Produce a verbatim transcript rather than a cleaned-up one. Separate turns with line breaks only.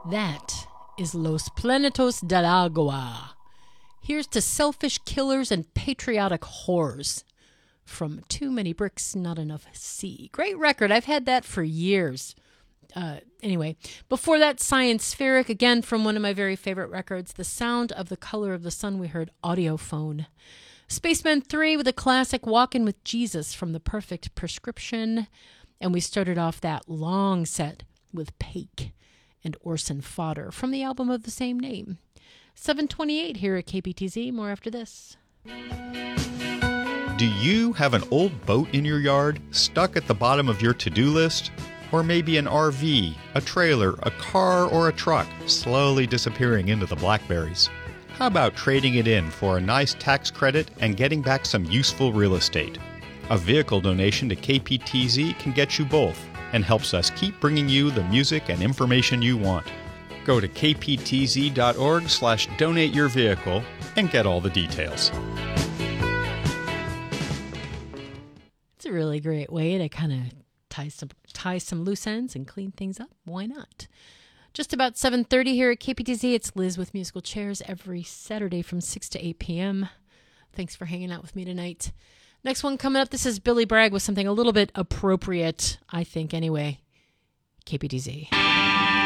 That is Los Planetos del Agua. Here's to selfish killers and patriotic whores. From Too Many Bricks, Not Enough Sea. Great record. I've had that for years. Uh, anyway, before that, Science-Spheric, again from one of my very favorite records, The Sound of the Color of the Sun. We heard Audiophone. Spaceman three with a classic, Walkin' with Jesus from The Perfect Prescription. And we started off that long set with Paik and Orson Fodder from the album of the same name. seven twenty-eight here at K P T Z. More after this.
Do you have an old boat in your yard stuck at the bottom of your to-do list? Or maybe an R V, a trailer, a car, or a truck slowly disappearing into the blackberries? How about trading it in for a nice tax credit and getting back some useful real estate? A vehicle donation to K P T Z can get you both and helps us keep bringing you the music and information you want. Go to kptz.org slash donate your vehicle and get all the details.
It's a really great way to kind of tie some tie some loose ends and clean things up. Why not? Just about seven thirty here at K P T Z. It's Liz with Musical Chairs every Saturday from six to eight p.m. Thanks for hanging out with me tonight. Next one coming up, this is Billy Bragg with something a little bit appropriate, I think, anyway. K P T Z.